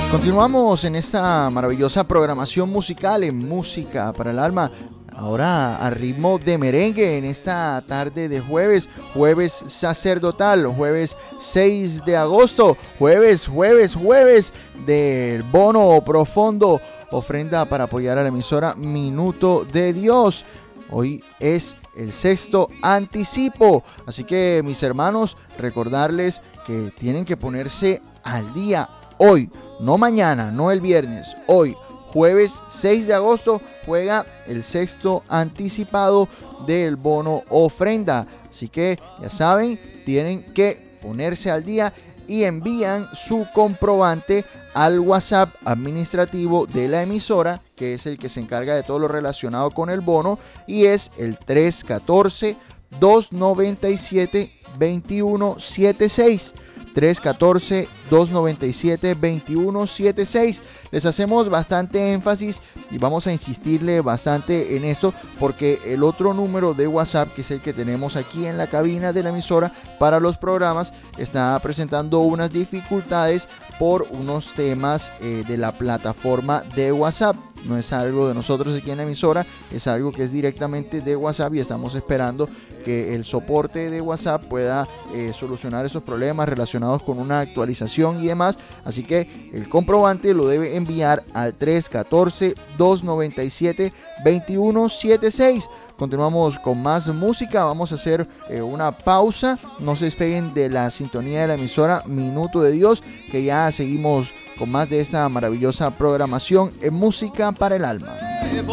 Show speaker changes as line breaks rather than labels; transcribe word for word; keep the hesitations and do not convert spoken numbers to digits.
Continuamos en esta maravillosa programación musical en Música para el Alma. Ahora a ritmo de merengue en esta tarde de jueves, jueves sacerdotal, jueves seis de agosto, jueves, jueves, jueves del bono profundo, ofrenda para apoyar a la emisora Minuto de Dios. Hoy es el sexto anticipo, así que mis hermanos, recordarles que tienen que ponerse al día hoy, no mañana, no el viernes, hoy. Jueves seis de agosto juega el sexto anticipado del bono ofrenda. Así que ya saben, tienen que ponerse al día y envían su comprobante al WhatsApp administrativo de la emisora, que es el que se encarga de todo lo relacionado con el bono, y es el tres uno cuatro, dos nueve siete, dos uno siete seis. tres uno cuatro, dos nueve siete, dos uno siete seis. Les hacemos bastante énfasis y vamos a insistirle bastante en esto porque el otro número de WhatsApp, que es el que tenemos aquí en la cabina de la emisora para los programas, está presentando unas dificultades por unos temas eh, de la plataforma de WhatsApp. No es algo de nosotros aquí en la emisora, es algo que es directamente de WhatsApp y estamos esperando que el soporte de WhatsApp pueda eh, solucionar esos problemas relacionados con una actualización y demás. Así que el comprobante lo debe enviar al tres uno cuatro, dos nueve siete, dos uno siete seis. Continuamos con más música, vamos a hacer eh, una pausa. No se despeguen de la sintonía de la emisora Minuto de Dios, que ya seguimos con más de esta maravillosa programación en Música para el Alma.